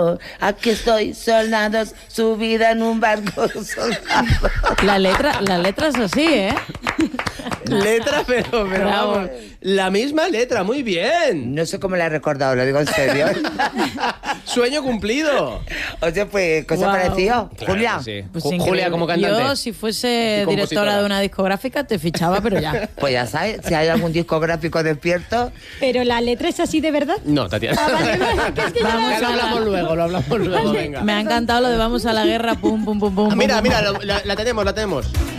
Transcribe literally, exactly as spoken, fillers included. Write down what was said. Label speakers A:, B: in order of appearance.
A: soldado. Aquí estoy, soldados, subida en un barco, soldado.
B: La letra, la letra es así, ¿eh?
C: Letra, pero, pero vamos, la misma letra, muy bien.
A: No sé cómo la he recordado, lo digo en serio.
C: Sueño cumplido.
A: O sea, pues, ¿qué os ha
B: Wow.
A: parecido?
C: Claro
A: Julia.
C: que sí.
B: Pues
C: Ju-
B: increíble.
C: Julia como cantante.
B: Yo, si fuese
C: Y compositora.
B: directora de una discográfica, te fichaba, pero ya.
A: Pues ya sabes, si hay algún discográfico despierto,
D: Pero la letra es así de verdad.
C: No, Tatiana.
D: Ah, vale, vale, que es que yo
B: Vamos
C: Ya lo
B: a
C: hablamos
B: la-
C: luego, lo hablamos luego, venga.
B: Me ha encantado lo de vamos a la guerra, pum, pum, pum, pum.
C: Ah, mira,
B: pum,
C: mira,
B: pum.
C: lo- la, la tenemos, la tenemos.